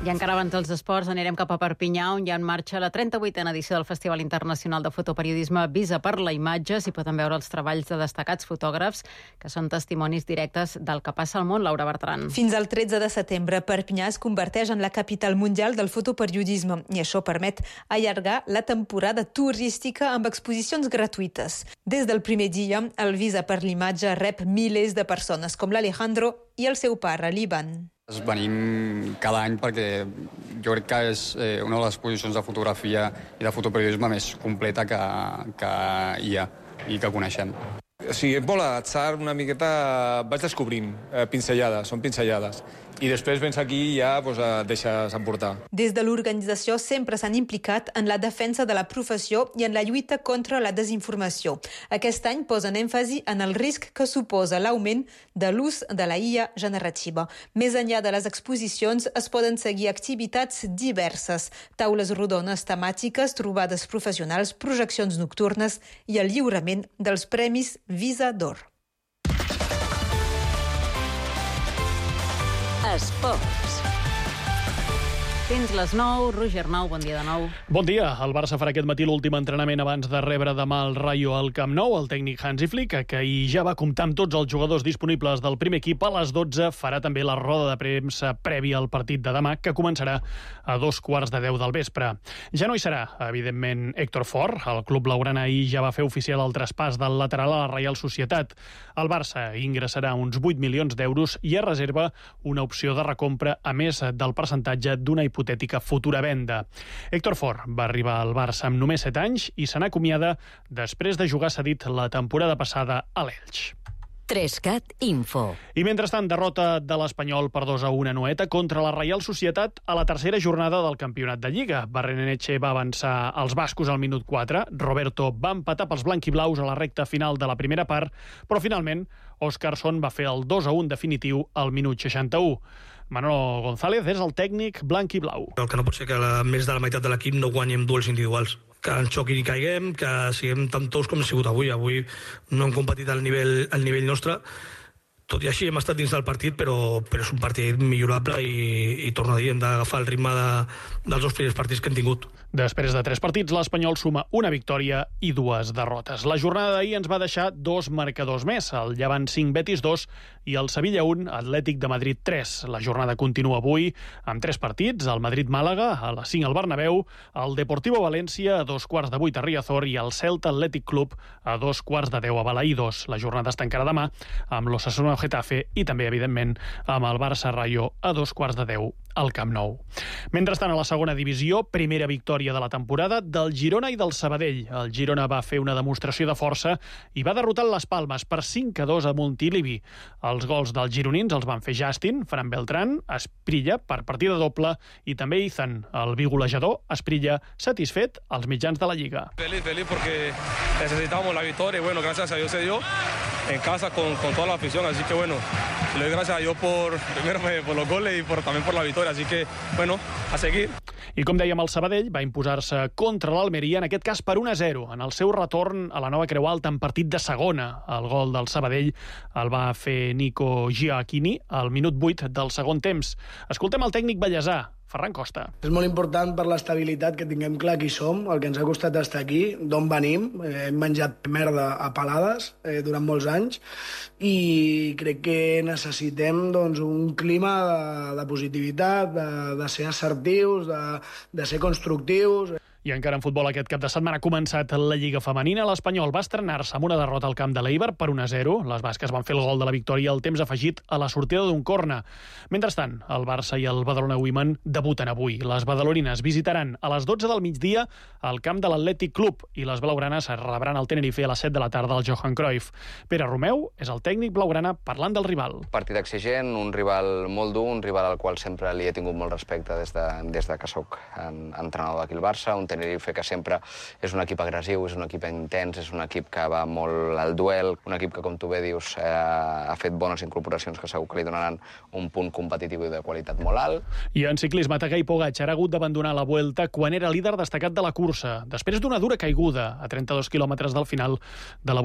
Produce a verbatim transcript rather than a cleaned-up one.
I encara abans dels esports anirem cap a Perpinyà, on hi ha en marxa la trenta-vuitena edició del Festival Internacional de Fotoperiodisme Visa per la Imatge. S'hi poden veure els treballs de destacats fotògrafs, que són testimonis directes del que passa al món. Laura Bertran. Fins al tretze de setembre, Perpinyà es converteix en la capital mundial del fotoperiodisme i això permet allargar la temporada turística amb exposicions gratuïtes. Des del primer dia, el Visa per l'Imatge rep milers de persones, com l'Alejandro i el seu pare, l'Ivan. Venim cada any perquè jo crec que és eh, una de les exposicions de fotografia i de fotoperiodisme més completa que, que hi ha i que coneixem. O sigui, és molt atzar, una miqueta vaig descobrint eh, pinzellades, són pinzellades. I després vens aquí i ja pues, et deixes emportar. Des de l'organització sempre s'han implicat en la defensa de la professió i en la lluita contra la desinformació. Aquest any posen èmfasi en el risc que suposa l'augment de l'ús de la I A generativa. Més enllà de les exposicions es poden seguir activitats diverses, taules rodones temàtiques, trobades professionals, projeccions nocturnes i el lliurament dels premis Visa d'Or. Esports. Fins les nou, Roger Nou, bon dia de nou. Bon dia. El Barça farà aquest matí l'últim entrenament abans de rebre demà el Rayo al Camp Nou. El tècnic Hansi Flick, que ahir ja va comptar amb tots els jugadors disponibles del primer equip, a les dotze farà també la roda de premsa prèvia al partit de demà, que començarà a dos quarts de deu del vespre. Ja no hi serà, evidentment, Héctor Fort. El club blaugrana ahir ja va fer oficial el traspàs del lateral a la Reial Societat. El Barça ingressarà uns vuit milions d'euros i es reserva una opció de recompra, a més del percentatge d'una hipotètica futura venda. Héctor Fort va arribar al Barça amb només set anys i se n'acomiada després de jugar cedit la temporada passada a l'Elx. Trescat Info. I mentrestant, derrota de l'Espanyol per dos a un a Noeta contra la Reial Societat a la tercera jornada del campionat de Lliga. Barrenetxe va avançar als bascos al minut quatre, Roberto va empatar pels blanquiblaus a la recta final de la primera part, però finalment Óscarson va fer el dos a un definitiu al minut seixanta-u. Manolo González és el tècnic blanquiblau. El que no pot ser que la, més de la meitat de l'equip no guanyem duels individuals. Que ens xoquin i caiguem, que siguem tan tous com hem sigut avui. Avui no hem competit al nivell, al nivell nostre. Tot i així hem estat dins del partit, però, però és un partit millorable i, i torno a dir, hem d'agafar el ritme de, dels dos primers partits que hem tingut. Després de tres partits, l'Espanyol suma una victòria i dues derrotes. La jornada d'ahir ens va deixar dos marcadors més, el Llevant cinc, Betis dos i el Sevilla un, Atlètic de Madrid tres. La jornada continua avui amb tres partits, el Madrid-Màlaga, a les cinc al Bernabéu, el Deportivo València a dos quarts de vuit a Riazor i el Celta Atlètic Club a dos quarts de deu a Balaïdos. La jornada es tancarà demà amb l'Osasuna Getafe i també, evidentment, amb el Barça-Rayo a dos quarts de deu al Camp Nou. Mentrestant, a la segona divisió, primera victòria de la temporada del Girona i del Sabadell. El Girona va fer una demostració de força i va derrotar les Palmes per cinc a dos a Montilivi. Els gols dels gironins els van fer Justin, Fran Beltrán, Esprilla per partida doble i també Ethan, el bigolejador. Esprilla satisfet als mitjans de la Lliga. Feliz, feliz porque necesitamos la victoria y bueno, gracias a Dios se dio en casa con, con toda la afición, así que bueno, le doy gracias a Dios por, primero por los goles y por, también por la victoria, así que bueno, a seguir. I com dèiem, el Sabadell va imposar-se contra l'Almeria, en aquest cas per un a zero, en el seu retorn a la nova Creu Alta en partit de segona. El gol del Sabadell el va fer Nico Giacchini al minut vuit del segon temps. Escoltem el tècnic ballesà, Ferran Costa. És molt important per l'estabilitat que tinguem clar qui som, el que ens ha costat estar aquí, d'on venim. Eh, hem menjat merda a palades eh, durant molts anys i crec que necessitem doncs, un clima de, de positivitat, de, de ser assertius, de, de ser constructius. I encara en futbol, aquest cap de setmana ha començat la Lliga Femenina. L'Espanyol va estrenar-se amb una derrota al camp de l'Eibar per un a zero. Les basques van fer el gol de la victòria al temps afegit a la sortida d'un corna. Mentrestant, el Barça i el Badalona Women debuten avui. Les badalonines visitaran a les dotze del migdia al camp de l'Atlètic Club i les blaugranes rebran el Tenerife a les set de la tarda al Johan Cruyff. Pere Romeu és el tècnic blaugrana parlant del rival. Partit exigent, un rival molt dur, un rival al qual sempre li he tingut molt respecte des de, des de que soc entrenador d'aquí al Barça, un Tenerife que sempre és un equip agressiu, és un equip intens, és un equip que va molt al duel, un equip que, com tu bé dius, eh, ha fet bones incorporacions que segur que li donaran un punt competitiu i de qualitat molt alt. I en ciclisme, Tadej Pogačar ha hagut d'abandonar la Vuelta quan era líder destacat de la cursa, després d'una dura caiguda a trenta-dos quilòmetres del final de la